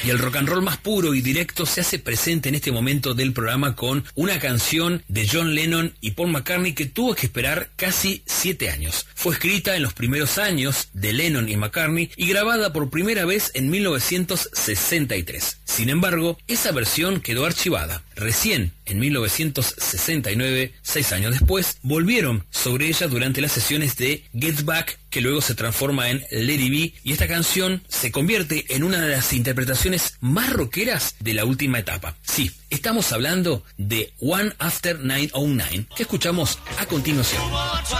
Y el rock and roll más puro y directo se hace presente en este momento del programa con una canción de John Lennon y Paul McCartney que tuvo que esperar casi 7 años. Fue escrita en los primeros años de Lennon y McCartney y grabada por primera vez en 1963. Sin embargo, esa versión quedó archivada. Recién, en 1969, 6 años después, volvieron sobre ella durante las sesiones de Get Back, que luego se transforma en Let It Be, y esta canción se convierte en una de las interpretaciones más rockeras de la última etapa. Sí, estamos hablando de One After 909, que escuchamos a continuación.